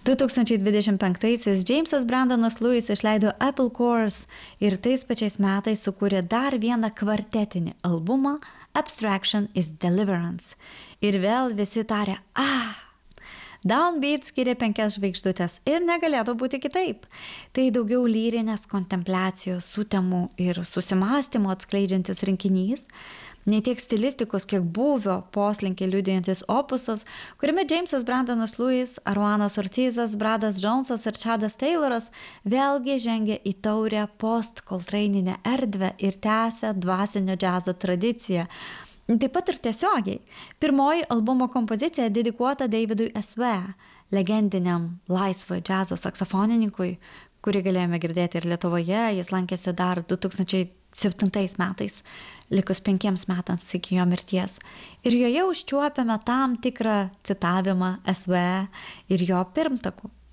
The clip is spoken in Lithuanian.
2025-aisiais Jamesas Brandonas Lewis išleido Apple Course ir tais pačiais metais sukūrė dar vieną kvartetinį albumą Abstraction is Deliverance. Ir vėl visi tarė, Downbeat skiria 5 žvaigždutes ir negalėtų būti kitaip. Tai daugiau lyrinės kontempliacijos, sutemų ir susimastymo atskleidžiantis rinkinys, ne tiek stilistikos, kiek būvio poslinkį liudijantis opusas, kuriame Jamesas Brandonas Lewis, Aruanas Ortizas, Bradas Jonesas ir Chadas Tayloras vėlgi žengia į taurę post-koltraininę erdvę ir tęsia dvasinio džiazo tradiciją. Taip pat ir tiesiogiai. Pirmoji albumo kompozicija dedikuota Davidui S.V., legendiniam laisvo džiazo saksofonininkui, kurį galėjome girdėti ir Lietuvoje. Jis lankėsi dar 2007 metais, likus 5 metams iki jo mirties. Ir joje užčiuopiame tam tikrą citavimą S.V. ir jo pirmtakų.